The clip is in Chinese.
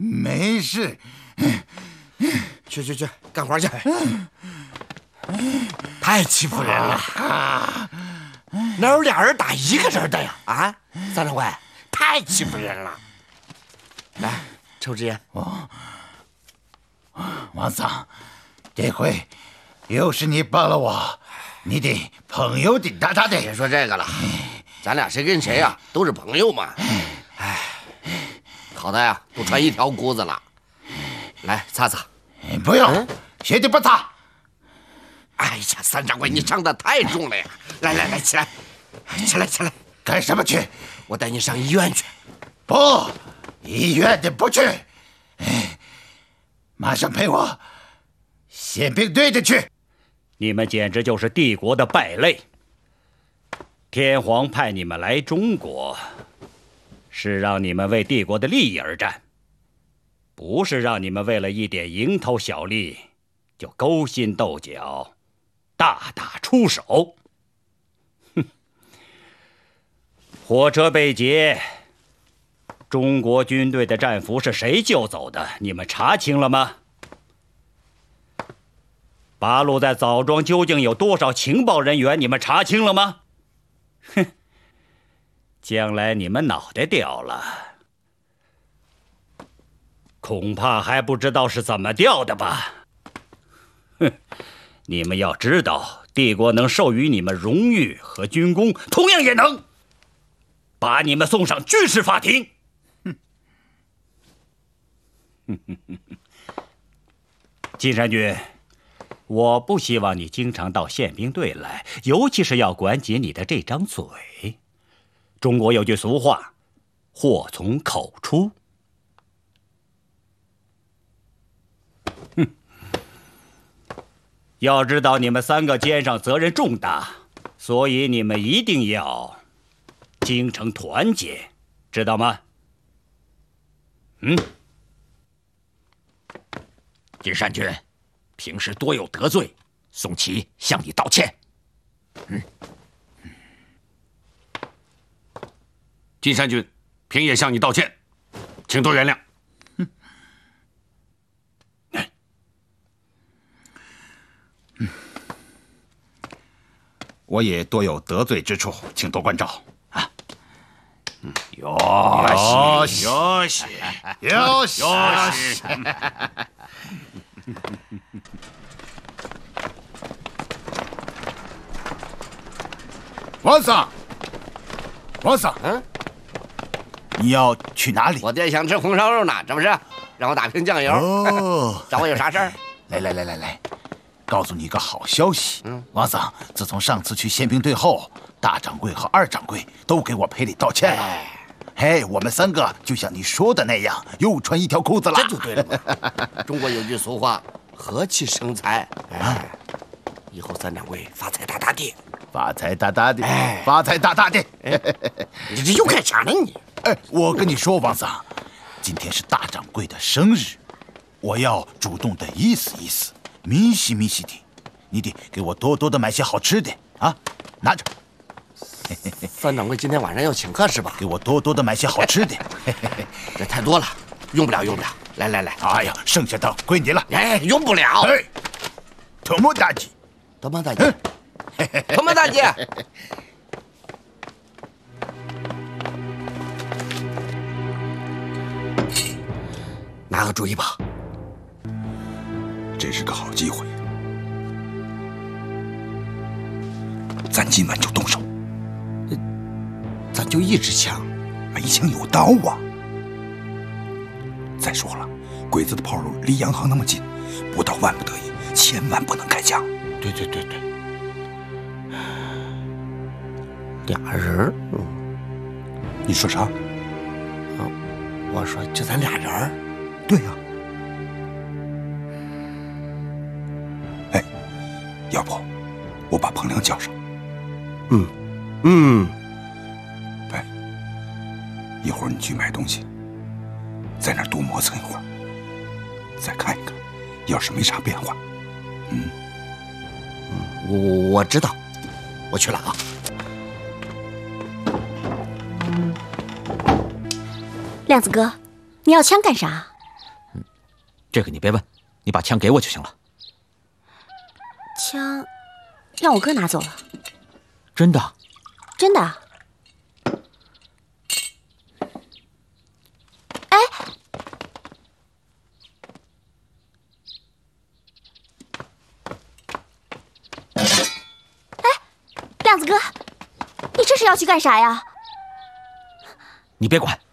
没事。 去，干活去。太欺负人了，哪有俩人打一个人的呀？啊，三掌柜，太欺负人了。来，抽支烟。 王桑，这回又是你帮了我，你的朋友的大大的。 别说这个了，咱俩谁跟谁呀，都是朋友嘛。哎，好的呀，都穿一条裤子了。来，擦擦。 不用，绝对不擦。 哎呀，三掌柜，你伤得太重了呀！来，起来。 干什么去？ 我带你上医院去。 不，医院的不去。马上陪我宪兵队的去。 你们简直就是帝国的败类。天皇派你们来中国，是让你们为帝国的利益而战，不是让你们为了一点蝇头小利就勾心斗角、大打出手。哼！火车被劫，中国军队的战俘是谁救走的？你们查清了吗？八路在枣庄究竟有多少情报人员？你们查清了吗？哼！将来你们脑袋掉了，恐怕还不知道是怎么掉的吧？哼！你们要知道，帝国能授予你们荣誉和军功，同样也能把你们送上军事法庭。金山君，我不希望你经常到宪兵队来，尤其是要管紧你的这张嘴。中国有句俗话，祸从口出。要知道你们三个肩上责任重大，所以你们一定要精诚团结，知道吗？ 金山君，平时多有得罪，宋琦向你道歉。 金山君，平也向你道歉，请多原谅。 我也多有得罪之处，请多关照啊！ よし。 王桑，你要去哪里？ 我爹想吃红烧肉呢，这不是？让我打瓶酱油。找我有啥事儿？ 来，告诉你一个好消息。王桑，自从上次去宪兵队后，大掌柜和二掌柜都给我赔礼道歉了。我们三个就像你说的那样，又穿一条裤子了。 这就对了嘛。中国有句俗话，和气生财。以后三掌柜发财大大的。 发财大大的，发财大大的！ 你这又干啥呢你？ 我跟你说，王桑，今天是大掌柜的生日，我要主动的意思意思，密西的，你得给我多多的买些好吃的啊！拿着。 三掌柜今天晚上要请客是吧？ 给我多多的买些好吃的。 这太多了，用不了。来。 哎呀，剩下的归你了。 用不了。 多么大吉！ 拿个主意吧。 这是个好机会，咱今晚就动手。 咱就一支枪， 没枪有刀啊！再说了，鬼子的炮路离洋行那么近，不到万不得已，千万不能开枪。 对。俩人你说啥？ 我说就咱俩人。 对呀。要不我把彭良叫上。一会儿你去买东西，在那儿多磨蹭一会儿，再看一看，要是没啥变化， 我知道，我去了啊。 亮子哥，你要枪干啥？ 这个你别问，你把枪给我就行了。 枪让我哥拿走了。 真的？ 真的。哎，亮子哥，你这是要去干啥呀？ 你别管，